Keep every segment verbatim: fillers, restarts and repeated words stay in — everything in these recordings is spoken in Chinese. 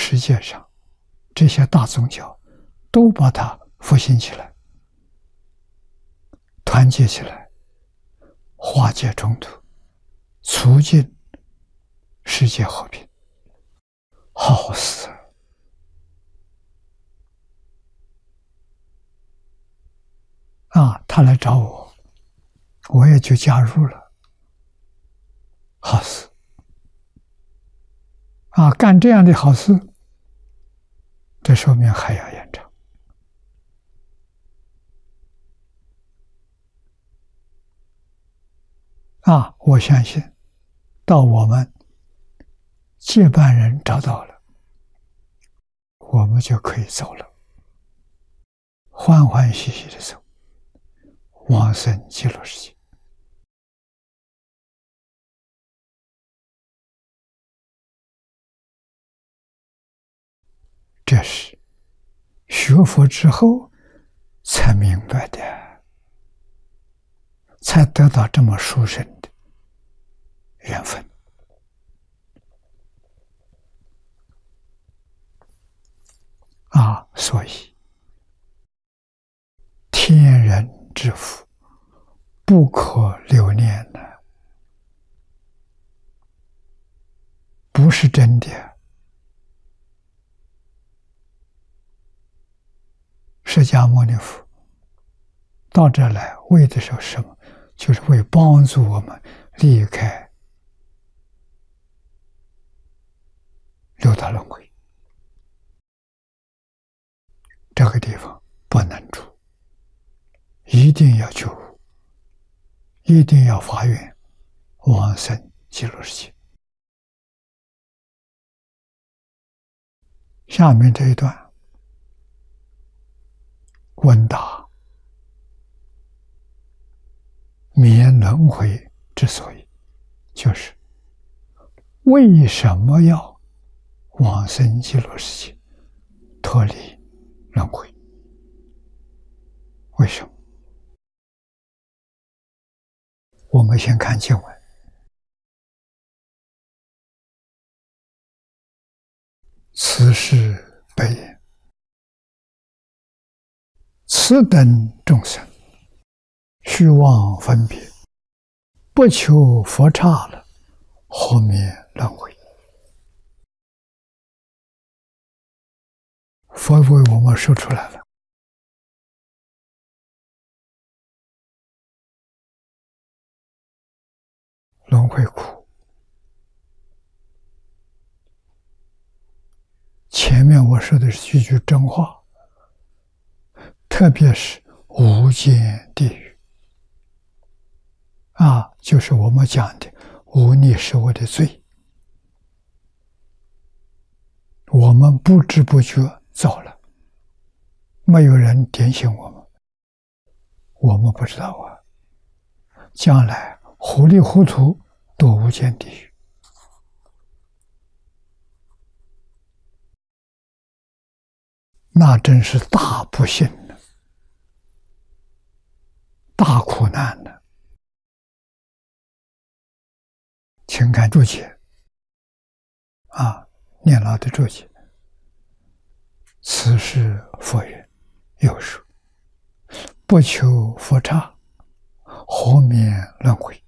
世界上这些大宗教都把它复兴起来，团结起来，化解冲突，促进世界和平，好事啊！他来找我，我也就加入了，好事啊！干这样的好事，这寿命还要延长啊！我相信，到我们接班人找到了，我们就可以走了，欢欢喜喜的走，往生极乐世界。这是学佛之后才明白的，才得到这么殊胜的缘分啊！所以天人之福不可留念呢，不是真的。释迦牟尼佛到这来为的是什么？就是为帮助我们离开六道轮回。这个地方不能住，一定要觉悟，一定要发愿往生极乐世界。下面这一段问答：灭轮回之所以，就是为什么要往生极乐世界，脱离轮回？为什么？我们先看经文。此事悲言，此等众生虚妄分别，不求佛刹了，何灭轮回？佛为我们说出来了，轮回苦。前面我说的是句句真话，特别是无间地狱啊，就是我们讲的无逆是我的罪，我们不知不觉走了，没有人点醒我们，我们不知道啊，将来糊里糊涂堕无间地狱。那真是大不幸呢，大苦难呢。请看注解啊，念老的注解。此是佛言，有说不求佛刹，何灭轮回？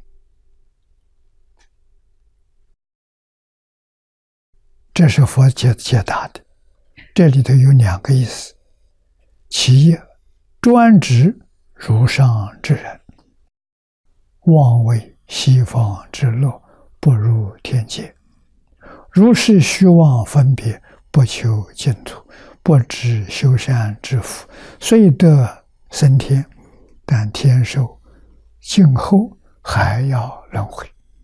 这是佛解解答的。这里头有两个意思：其一，专指如上之人，妄为西方之乐，不入天界，如是虚妄分别，不求净土，不知修善之福，虽得升天，但天寿今后还要轮回。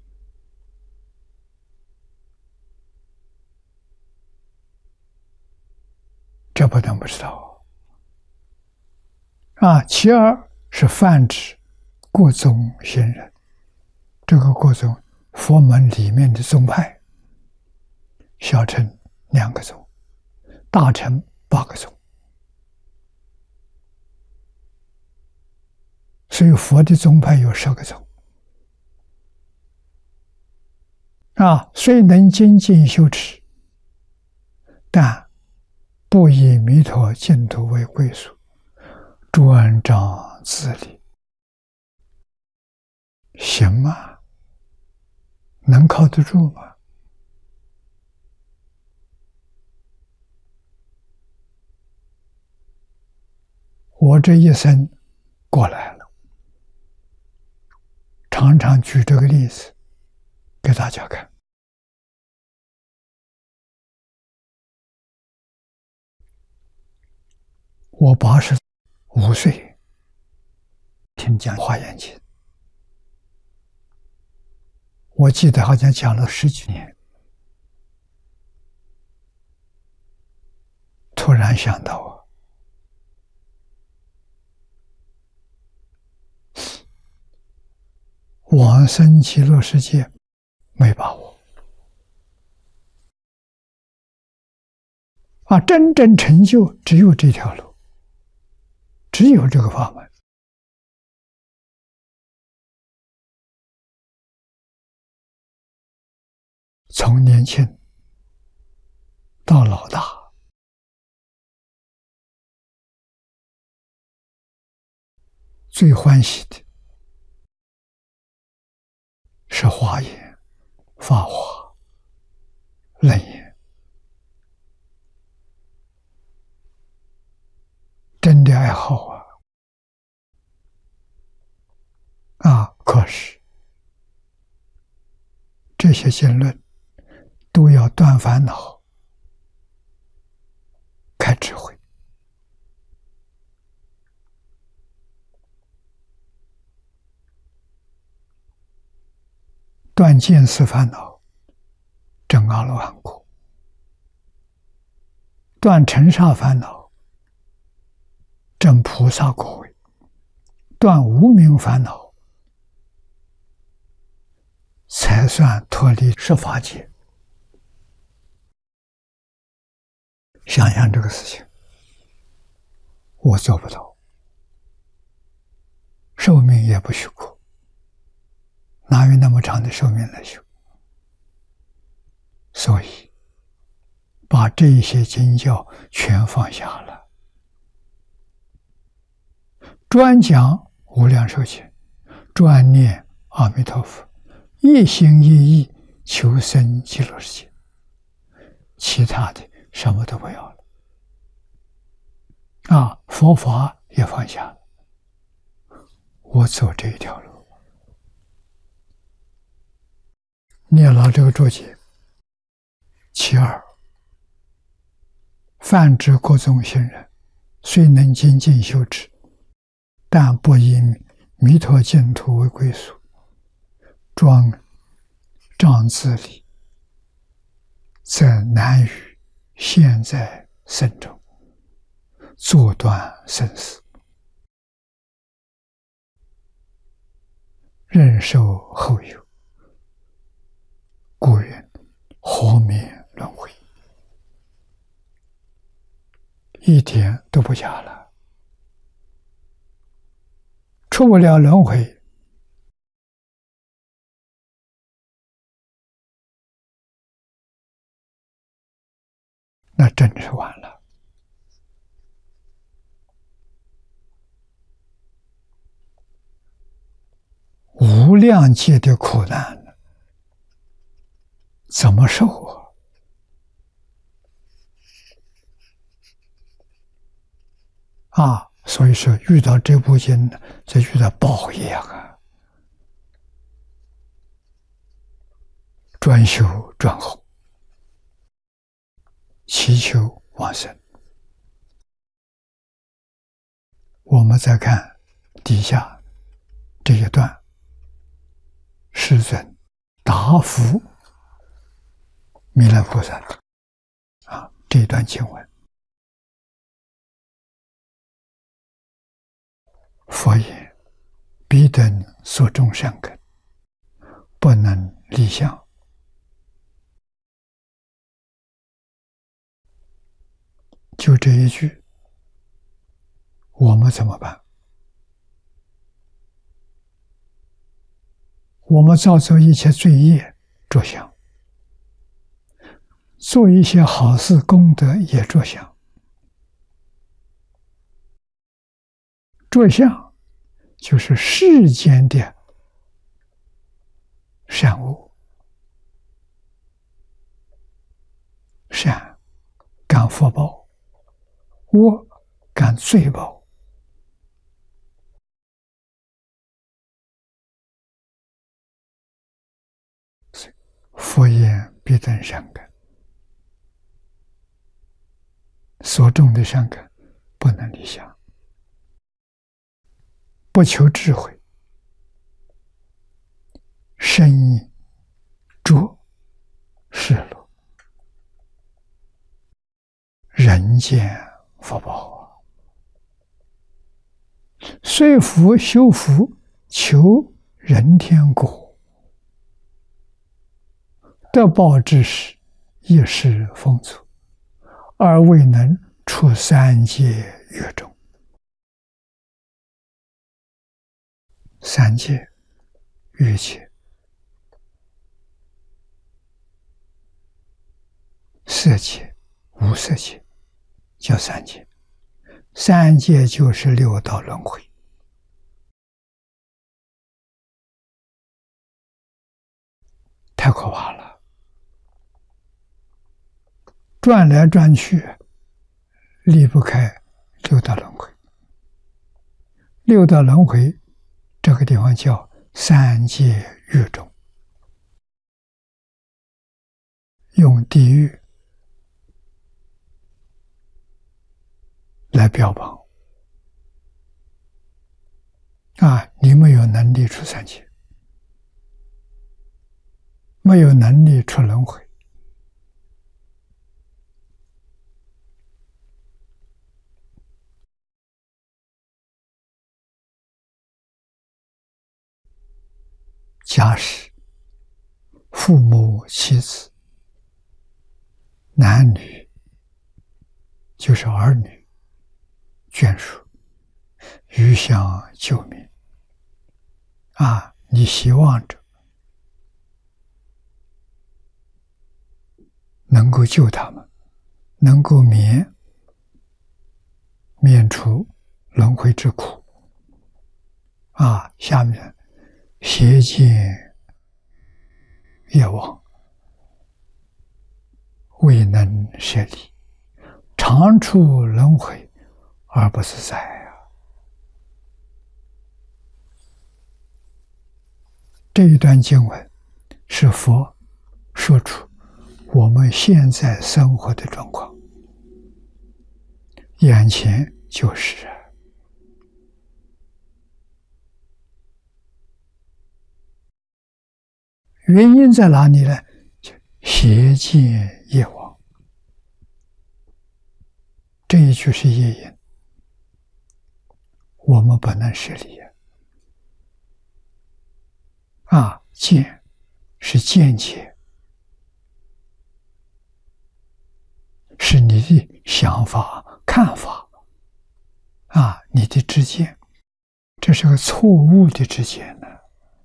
这不能不知道啊！其二是泛指各宗行人，这个各宗佛门里面的宗派，小乘两个宗，大乘八个宗，所以佛的宗派有十个宗啊。虽能精进修持， 但不以弥陀净土为归宿，专掌自理，行吗？能靠得住吗？我这一生过来了，常常举这个例子给大家看。我八十五岁听讲《华严经》，我记得好像讲了十几年，突然想到啊，往生极乐世界没把握啊，真正成就只有这条路，只有这个法门。从年轻到老大，最欢喜的是华严、法华、楞严，真的爱好啊！啊，可是这些经论都要断烦恼、开智慧。断见思烦恼，证阿罗汉果；断尘沙烦恼，证菩萨果位；断无明烦恼，才算脱离十法界。想想这个事情，我做不到，寿命也不许过，哪有那么长的寿命来修？所以把这一些经教全放下了，专讲无量寿经，专念阿弥陀佛，一心一意求生极乐世界，其他的什么都不要了。啊，佛法也放下了，我走这一条路。念老这个注解，其二，泛指各种行人，虽能精进修持，但不以弥陀净土为归宿，专仗自理，则难于现在生中阻断生死，任受后有，故云活灭轮回，一点都不假了。出不了轮回，那真是完了。无量劫的苦难怎么受啊？啊，所以说遇到这部经，就遇到宝一样啊，专修专弘，祈求往生。我们再看底下这一段，世尊答复弥勒菩萨啊，这一段经文，佛言：彼等所种善根，不能离相。就这一句，我们怎么办？我们造作一切罪业着相， 做一些好事功德也着相，着相就是世间的善恶，善感福报，恶感罪报。佛言必等善根，所种的善根不能离相，不求智慧，生意着世乐，人间福报啊！虽福修福，求人天果，得报之时，亦是丰足，而未能出三界狱中。三界、欲界、色界、无色界，叫三界。三界就是六道轮回。太可怕了，转来转去，离不开六道轮回。六道轮回这个地方叫三界狱中，用地狱来标榜啊！你没有能力出三界，没有能力出轮回，家室、父母、妻子、男女，就是儿女、眷属，余相救命啊！你希望着能够救他们，能够免免除轮回之苦啊！下面邪见业往，未能舍离，常处轮回而不自在啊！这一段经文是佛说出我们现在生活的状况，眼前就是啊。原因在哪里呢？邪见业往，这一句是业因，我们不能舍离啊！见是见解，是你的想法、看法啊，你的知见，这是个错误的知见呢。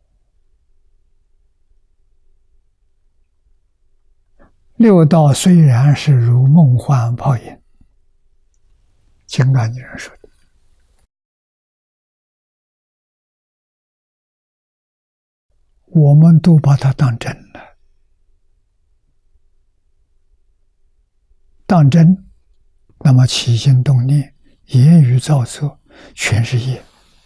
六道虽然是如梦幻泡影，金刚经上说的，我们都把它当真了，当真，那么起心动念、言语造作，全是业。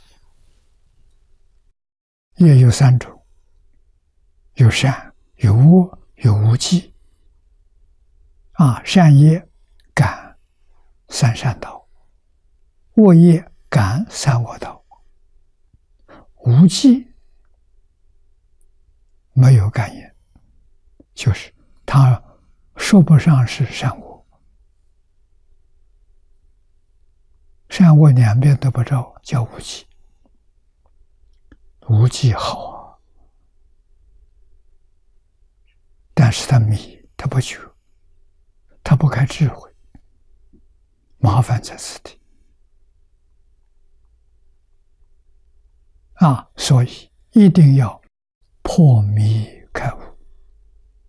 业有三种，有善、有恶、有无记。啊，善业感三善道，恶业感三恶道，无记没有感应，就是他说不上是善恶，善恶两边都不着，叫无记。无记好啊，但是他迷，他不觉，他不开智慧，麻烦在此地啊！所以一定要破迷开悟。